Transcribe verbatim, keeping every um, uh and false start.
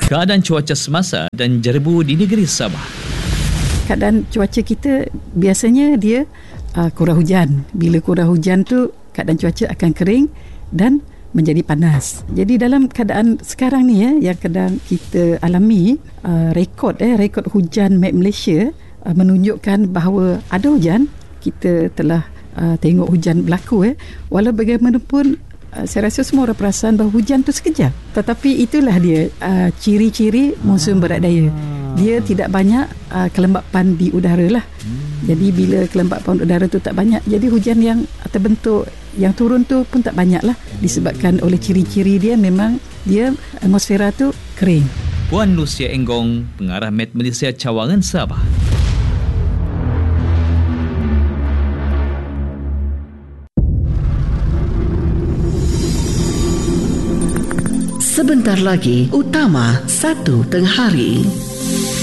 Keadaan cuaca semasa dan jerbu di negeri Sabah. Keadaan cuaca kita biasanya dia uh, kurang hujan. Bila kurang hujan tu keadaan cuaca akan kering dan menjadi panas. Jadi dalam keadaan sekarang ni ya, yang kadang kita alami, uh, rekod eh rekod hujan Met Malaysia uh, menunjukkan bahawa ada hujan. Kita telah uh, tengok hujan berlaku eh. Walau bagaimanapun uh, saya rasa semua orang perasan bahawa hujan tu sekejap. Tetapi itulah dia uh, ciri-ciri monsun berat daya. Dia tidak banyak uh, kelembapan di udara lah. Jadi bila kelembapan udara tu tak banyak, jadi hujan yang terbentuk, yang turun tu pun tak banyak lah. Disebabkan oleh ciri-ciri dia, memang dia atmosfera tu kering. Puan Lucia Enggong, pengarah Met Malaysia Cawangan Sabah. Sebentar lagi, Utama satu Tengah Hari.